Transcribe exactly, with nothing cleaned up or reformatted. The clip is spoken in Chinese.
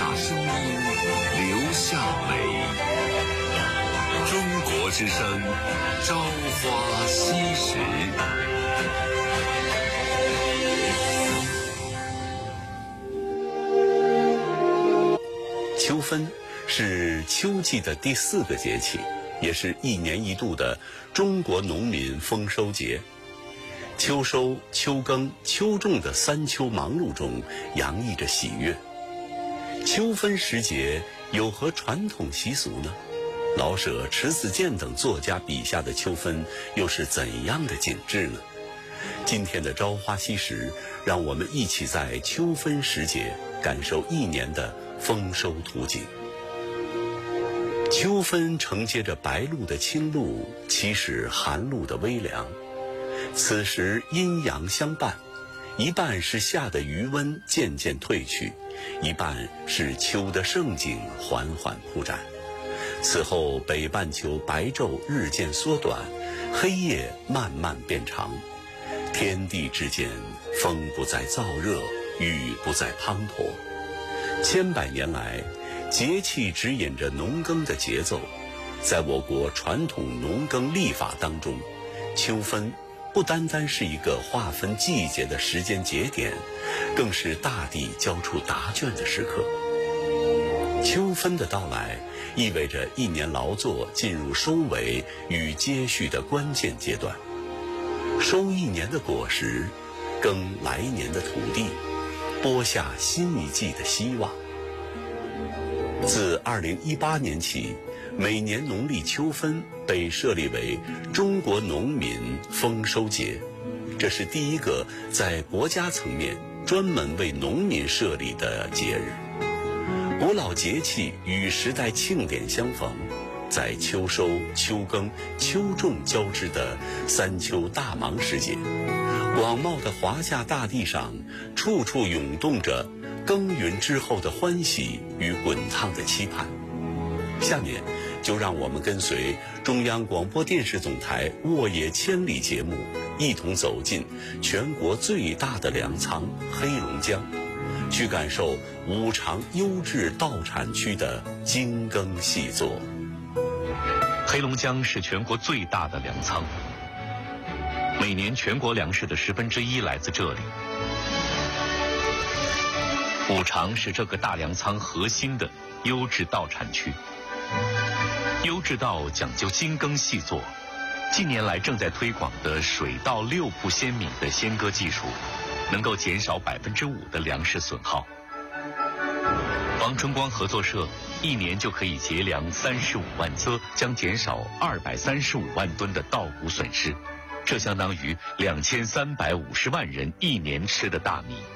下声音，留下美。中国之声，朝花夕拾。 秋分是秋季的第四个节气，也是一年一度的中国农民丰收节。秋收、秋耕、秋种的三秋忙碌中，洋溢着喜悦。秋分时节有何传统习俗呢？老舍、迟子建等作家笔下的秋分又是怎样的景致呢？今天的朝花夕拾，让我们一起在秋分时节感受一年的丰收图景。秋分承接着白露的清露，启使寒露的微凉。此时阴阳相伴，一半是夏的余温渐渐退去，一半是秋的盛景缓缓铺展。此后北半球白昼日渐缩短，黑夜慢慢变长，天地之间风不再燥热，雨不再滂沱。千百年来，节气指引着农耕的节奏。在我国传统农耕历法当中，秋分不单单是一个划分季节的时间节点，更是大地交出答卷的时刻。秋分的到来，意味着一年劳作进入收尾与接续的关键阶段，收一年的果实，耕来年的土地，播下新一季的希望。自二零一八年起，每年农历秋分被设立为中国农民丰收节，这是第一个在国家层面专门为农民设立的节日。古老节气与时代庆典相逢，在秋收、秋耕、秋种交织的三秋大忙时节，广袤的华夏大地上，处处涌动着耕耘之后的欢喜与滚烫的期盼。下面就让我们跟随中央广播电视总台《沃野千里》节目，一同走进全国最大的粮仓黑龙江，去感受五常优质稻产区的精耕细作。 黑龙江是全国最大的粮仓，每年全国粮食的十分之一来自这里。五常是这个大粮仓核心的优质稻产区。优质稻讲究精耕细作，近年来正在推广的水稻六步鲜米的鲜割技术，能够减少百分之五的粮食损耗。王春光合作社一年就可以节粮三十五万颗，将减少二百三十五万吨的稻谷损失，这相当于两千三百五十万人一年吃的大米。